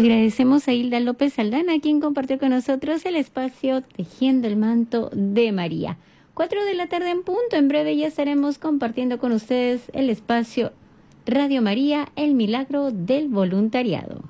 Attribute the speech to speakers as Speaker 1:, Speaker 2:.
Speaker 1: Agradecemos a Hilda López Aldana, quien compartió con nosotros el espacio Tejiendo el Manto de María. 4 de la tarde en punto. En breve ya estaremos compartiendo con ustedes el espacio Radio María, el milagro del voluntariado.